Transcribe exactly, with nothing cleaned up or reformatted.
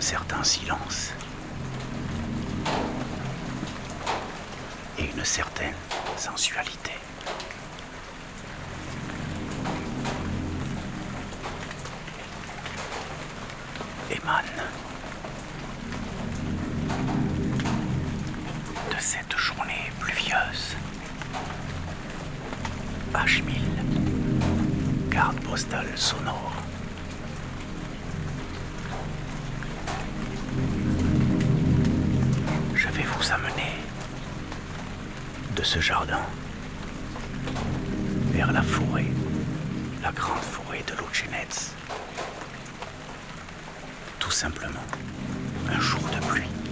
certain silence et une certaine sensualité. Émane de cette journée pluvieuse. H mille, carte postale sonore. Je vais vous amener de ce jardin vers la forêt, la grande forêt de Lutschenetz. Tout simplement, un jour de pluie.